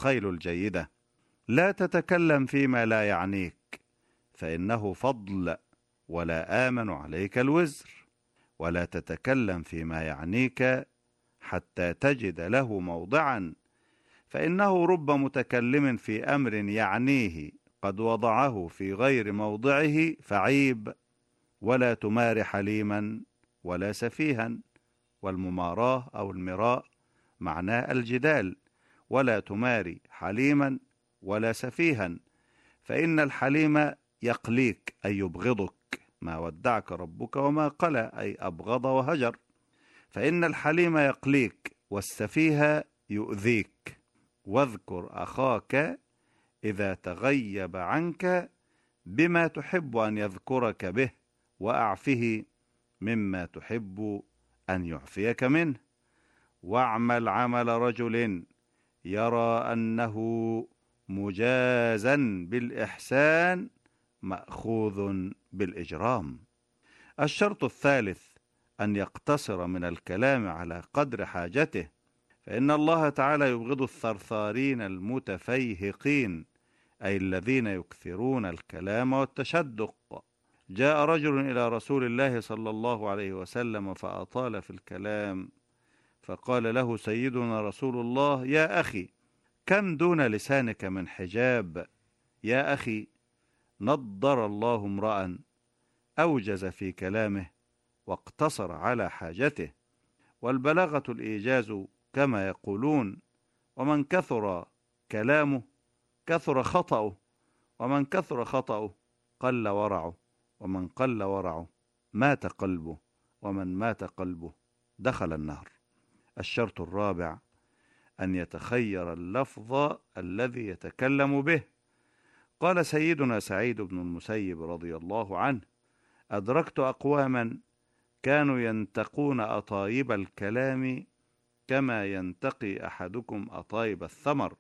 الخيل الجيدة. لا تتكلم فيما لا يعنيك، فإنه فضل ولا آمن عليك الوزر. ولا تتكلم فيما يعنيك حتى تجد له موضعا، فإنه رب متكلم في أمر يعنيه قد وضعه في غير موضعه فعيب. ولا تمار حليما ولا سفيها. والمماراة أو المراء معناه الجدال. ولا تماري حليما ولا سفيها، فإن الحليم يقليك أي يبغضك، ما ودعك ربك وما قلى أي أبغض وهجر. فإن الحليم يقليك والسفيه يؤذيك. واذكر أخاك إذا تغيب عنك بما تحب أن يذكرك به، وأعفه مما تحب أن يعفيك منه. واعمل عمل رجل يرى أنه مجازا بالإحسان مأخوذ بالإجرام. الشرط الثالث أن يقتصر من الكلام على قدر حاجته، فإن الله تعالى يبغض الثرثارين المتفيهقين، أي الذين يكثرون الكلام والتشدق. جاء رجل إلى رسول الله صلى الله عليه وسلم فأطال في الكلام، فقال له سيدنا رسول الله: يا أخي، كم دون لسانك من حجاب؟ يا أخي، نضر الله امرأ أوجز في كلامه واقتصر على حاجته. والبلاغة الإيجاز كما يقولون، ومن كثر كلامه كثر خطأه، ومن كثر خطأه قل ورعه، ومن قل ورعه مات قلبه، ومن مات قلبه دخل النار. الشرط الرابع أن يتخير اللفظ الذي يتكلم به. قال سيدنا سعيد بن المسيب رضي الله عنه: أدركت أقواما كانوا ينتقون أطايب الكلام كما ينتقي أحدكم أطايب الثمر،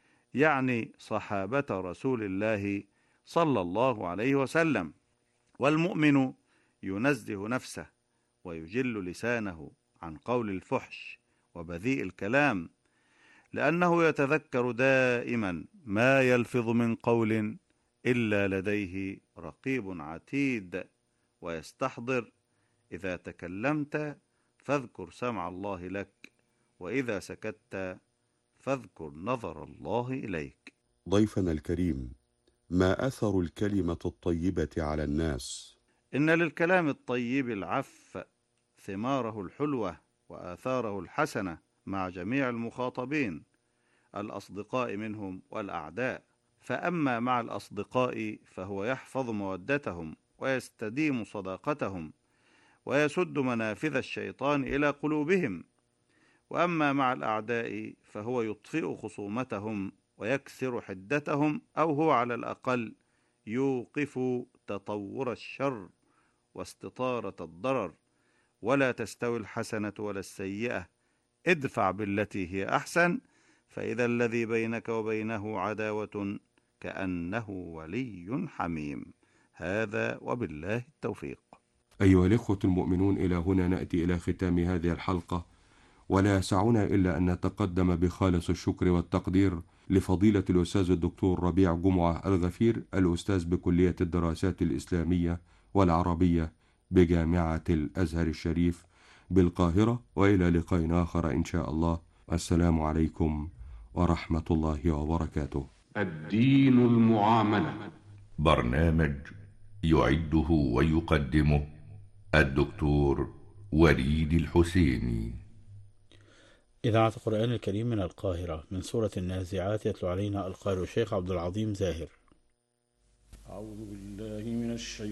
يعني صحابة رسول الله صلى الله عليه وسلم. والمؤمن ينزه نفسه ويجل لسانه عن قول الفحش وبذيء الكلام، لأنه يتذكر دائما ما يلفظ من قول إلا لديه رقيب عتيد، ويستحضر إذا تكلمت فاذكر سمع الله لك، وإذا سكت فاذكر نظر الله إليك. ضيفنا الكريم، ما أثر الكلمة الطيبة على الناس؟ إن للكلام الطيب العف، ثماره الحلوة وآثاره الحسنة مع جميع المخاطبين، الأصدقاء منهم والأعداء. فأما مع الأصدقاء فهو يحفظ مودتهم ويستديم صداقتهم ويسد منافذ الشيطان إلى قلوبهم. وأما مع الأعداء فهو يطفئ خصومتهم ويكسر حدتهم، أو هو على الأقل يوقف تطور الشر واستطارة الضرر. ولا تستوي الحسنة ولا السيئة، ادفع بالتي هي أحسن، فإذا الذي بينك وبينه عداوة كأنه ولي حميم. هذا وبالله التوفيق. أيها الإخوة المؤمنون، إلى هنا نأتي إلى ختام هذه الحلقة، ولا يسعنا إلا أن نتقدم بخالص الشكر والتقدير لفضيلة الأستاذ الدكتور ربيع جمعة الغفير، الأستاذ بكلية الدراسات الإسلامية والعربية بجامعة الأزهر الشريف بالقاهرة. وإلى لقاء آخر إن شاء الله. السلام عليكم ورحمة الله وبركاته. الدين المعاملة، برنامج يعده ويقدمه الدكتور وليد الحسيني. إذاعة القرآن الكريم من القاهرة، من سورة النازعات، يتلو علينا القارئ الشيخ عبد العظيم زاهر. أعوذ بالله من الشيطان